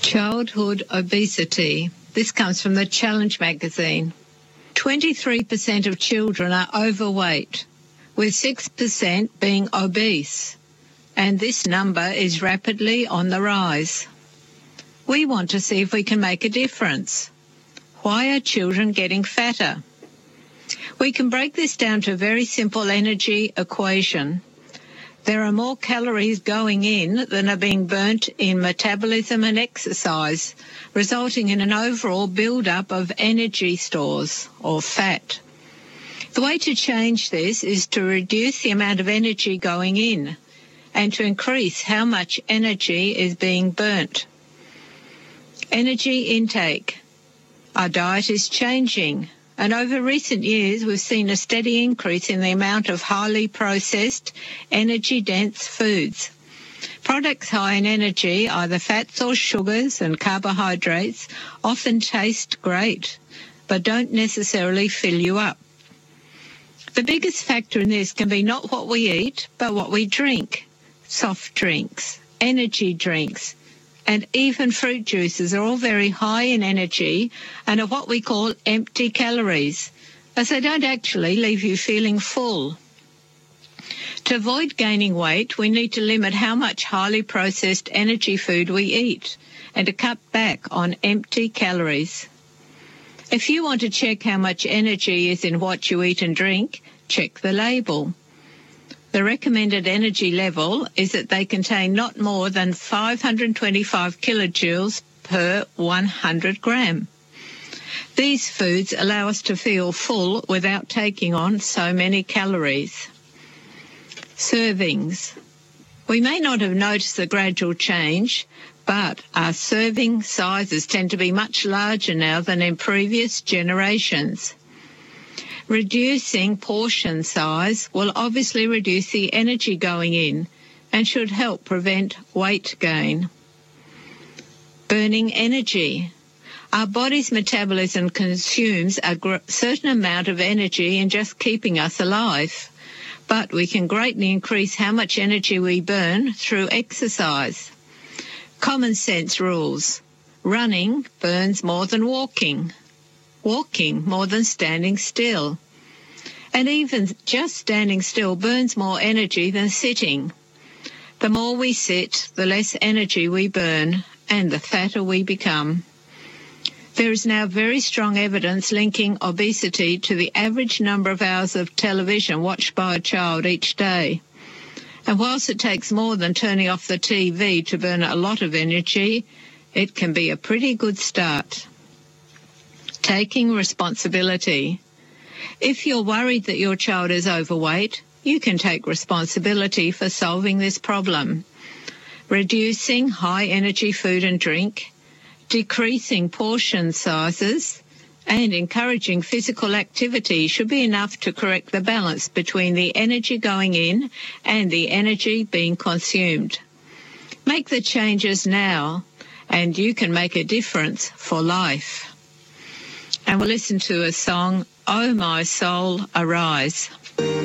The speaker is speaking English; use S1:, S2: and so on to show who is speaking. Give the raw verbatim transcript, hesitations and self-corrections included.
S1: Childhood obesity. This comes from the Challenge magazine. twenty-three percent of children are overweight, with six percent being obese, and this number is rapidly on the rise. We want to see if we can make a difference. Why are children getting fatter? We can break this down to a very simple energy equation. There are more calories going in than are being burnt in metabolism and exercise, resulting in an overall build-up of energy stores, or fat. The way to change this is to reduce the amount of energy going in and to increase how much energy is being burnt. Energy intake. Our diet is changing, and over recent years we've seen a steady increase in the amount of highly processed, energy-dense foods. Products high in energy, either fats or sugars and carbohydrates, often taste great, but don't necessarily fill you up. The biggest factor in this can be not what we eat, but what we drink. Soft drinks, energy drinks, and even fruit juices are all very high in energy and are what we call empty calories, as they don't actually leave you feeling full. To avoid gaining weight, we need to limit how much highly processed energy food we eat and to cut back on empty calories. If you want to check how much energy is in what you eat and drink, check the label. The recommended energy level is that they contain not more than five hundred twenty-five kilojoules per one hundred gram. These foods allow us to feel full without taking on so many calories. Servings. We may not have noticed the gradual change, but our serving sizes tend to be much larger now than in previous generations. Reducing portion size will obviously reduce the energy going in and should help prevent weight gain. Burning energy. Our body's metabolism consumes a gr- certain amount of energy in just keeping us alive, but we can greatly increase how much energy we burn through exercise. Common sense rules. Running burns more than walking. Walking more than standing still. And even just standing still burns more energy than sitting. The more we sit, the less energy we burn, and the fatter we become. There is now very strong evidence linking obesity to the average number of hours of television watched by a child each day. And whilst it takes more than turning off the T V to burn a lot of energy, it can be a pretty good start. Taking responsibility. If you're worried that your child is overweight, you can take responsibility for solving this problem. Reducing high-energy food and drink, decreasing portion sizes, and encouraging physical activity should be enough to correct the balance between the energy going in and the energy being consumed. Make the changes now, and you can make a difference for life. And we'll listen to a song, Oh My Soul, Arise.